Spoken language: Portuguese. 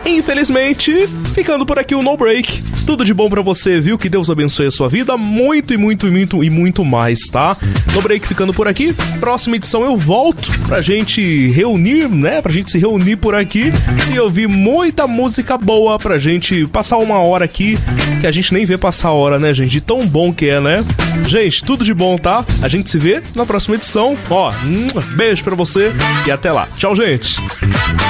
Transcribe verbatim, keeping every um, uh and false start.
infelizmente, ficando por aqui o No Break. Tudo de bom pra você, viu? Que Deus abençoe a sua vida muito e muito e muito e muito mais, tá? No Break ficando por aqui. Próxima edição eu volto pra gente reunir, né? Pra gente se reunir por aqui e ouvir muita música boa pra gente passar uma hora aqui, que a gente nem vê passar a hora, né, gente? De tão bom que é, né? Gente, tudo de bom, tá? A gente se vê na próxima edição. Ó, beijo pra você e até lá. Tchau, gente!